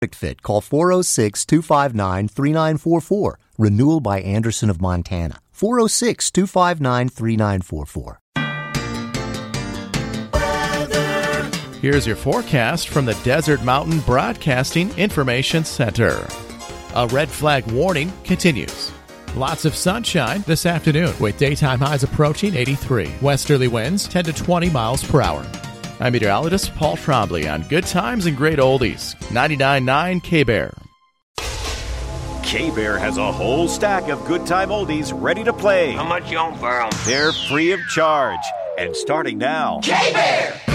Fit. Call 406-259-3944. Renewal by Anderson of Montana. 406-259-3944. Here's your forecast from the Desert Mountain Broadcasting Information Center. A red flag warning continues. Lots of sunshine this afternoon with daytime highs approaching 83. Westerly winds 10 to 20 miles per hour. I'm meteorologist Paul Trombley on Good Times and Great Oldies. 99.9 K-Bear. K-Bear has a whole stack of good time oldies ready to play. How much you on for 'em? They're free of charge and starting now. K-Bear!